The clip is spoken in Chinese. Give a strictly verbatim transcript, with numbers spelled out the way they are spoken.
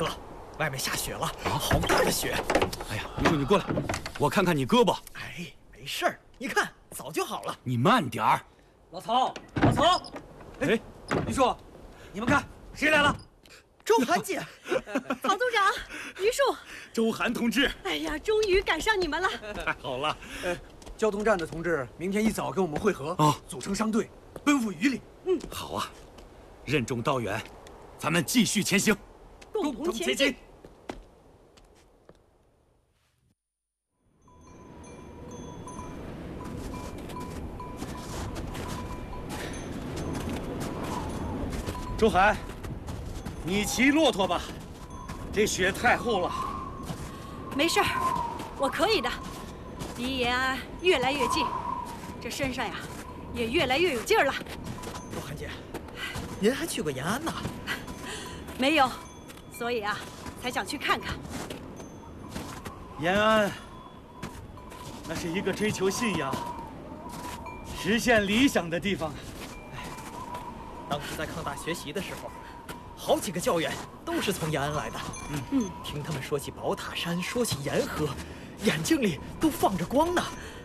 哥，外面下雪了，好大的雪！ 哎呀，于叔你过来，我看看你胳膊。 哎，没事儿，你看早就好了。 你慢点儿。 老曹，老曹，哎，于叔，你们看谁来了？ 周涵姐， 曹组长，于叔， 周涵同志。 哎呀，终于赶上你们了！ 太好了。 呃，交通站的同志明天一早跟我们会合， 哦， 组成商队，奔赴榆林。 嗯， 好啊，任重道远，咱们继续前行， 共同前进。 周涵，你骑骆驼吧，这雪太厚了。 没事儿，我可以的。离延安越来越近，这身上呀也越来越有劲儿了。 周涵姐，您还去过延安呢？ 没有，所以啊，才想去看看。 延安，那是一个追求信仰、实现理想的地方。 当时在康大学习的时候，好几个教员都是从延安来的。嗯嗯，听他们说起宝塔山，说起沿河，眼睛里都放着光呢。